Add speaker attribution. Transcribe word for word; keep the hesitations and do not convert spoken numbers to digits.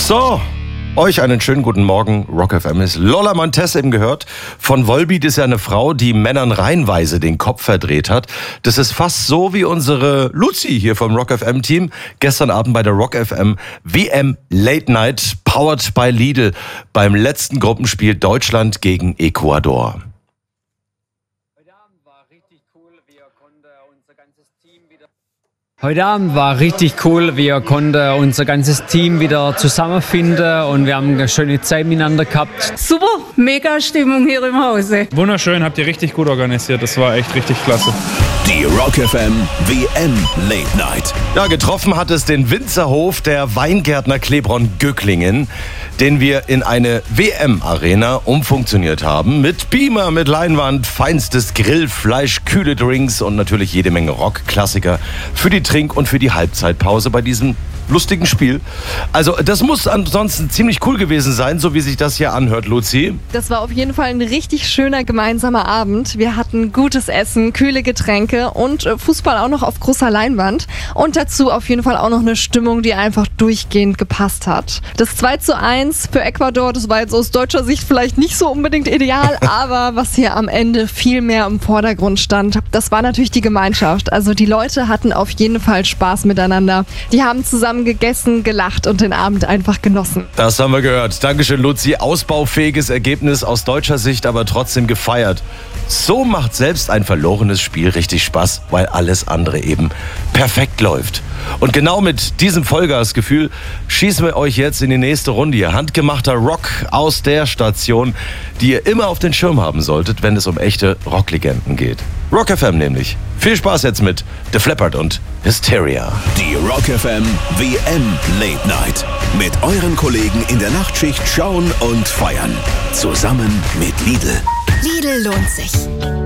Speaker 1: So, euch einen schönen guten Morgen. Rock F M ist Lola Montez eben gehört. Von Volbeat ist ja eine Frau, die Männern reihenweise den Kopf verdreht hat. Das ist fast so wie unsere Luzi hier vom Rock F M Team. Gestern Abend bei der Rock F M W M Late Night, powered by Lidl, beim letzten Gruppenspiel Deutschland gegen Ecuador.
Speaker 2: Heute Abend war richtig cool. Wir konnten unser ganzes Team wieder zusammenfinden und wir haben eine schöne Zeit miteinander gehabt.
Speaker 3: Super, mega Stimmung hier im Hause.
Speaker 4: Wunderschön, habt ihr richtig gut organisiert. Das war echt richtig klasse.
Speaker 5: Die Rock F M W M Late Night.
Speaker 1: Ja, getroffen hat es den Winzerhof der Weingärtner Klebron Göcklingen, den wir in eine W M-Arena umfunktioniert haben. Mit Beamer, mit Leinwand, feinstes Grillfleisch, kühle Drinks und natürlich jede Menge Rock-Klassiker für die Trink- und für die Halbzeitpause bei diesem lustigen Spiel. Also das muss ansonsten ziemlich cool gewesen sein, so wie sich das hier anhört, Luzi.
Speaker 6: Das war auf jeden Fall ein richtig schöner gemeinsamer Abend. Wir hatten gutes Essen, kühle Getränke und Fußball auch noch auf großer Leinwand. Und dazu auf jeden Fall auch noch eine Stimmung, die einfach durchgehend gepasst hat. Das zwei zu eins für Ecuador, das war jetzt aus deutscher Sicht vielleicht nicht so unbedingt ideal, aber was hier am Ende viel mehr im Vordergrund stand, das war natürlich die Gemeinschaft. Also die Leute hatten auf jeden Fall Spaß miteinander. Die haben zusammen gegessen, gelacht und den Abend einfach genossen.
Speaker 1: Das haben wir gehört. Dankeschön, Luzi. Ausbaufähiges Ergebnis aus deutscher Sicht, aber trotzdem gefeiert. So macht selbst ein verlorenes Spiel richtig Spaß, weil alles andere eben perfekt läuft. Und genau mit diesem Vollgasgefühl schießen wir euch jetzt in die nächste Runde hier. Handgemachter Rock aus der Station, die ihr immer auf den Schirm haben solltet, wenn es um echte Rocklegenden geht. Rock F M nämlich. Viel Spaß jetzt mit The Flippard und Hysteria.
Speaker 5: Die Rock F M W M Late Night. Mit euren Kollegen in der Nachtschicht schauen und feiern. Zusammen mit Lidl.
Speaker 7: Lidl lohnt sich.